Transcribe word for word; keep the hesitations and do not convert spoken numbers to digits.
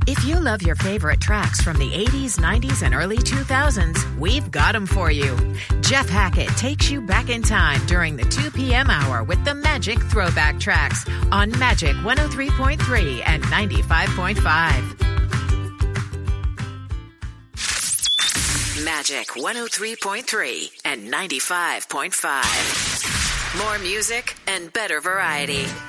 If you love your favorite tracks from the eighties, nineties, and early two thousands, we've got them for you. Jeff Hackett takes you back in time during the two p.m. hour with the Magic Throwback Tracks on Magic one oh three point three and ninety-five point five. Magic one oh three point three and ninety-five point five. More music and better variety.